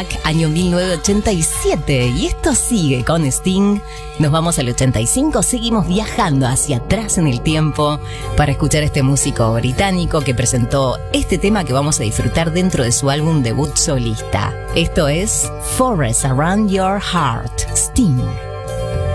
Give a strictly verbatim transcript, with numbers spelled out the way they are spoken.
Back, año mil novecientos ochenta y siete. Y esto sigue con Sting. Nos vamos al ochenta y cinco, seguimos viajando hacia atrás en el tiempo para escuchar a este músico británico que presentó este tema que vamos a disfrutar dentro de su álbum debut solista. Esto es Forest Around Your Heart, Sting.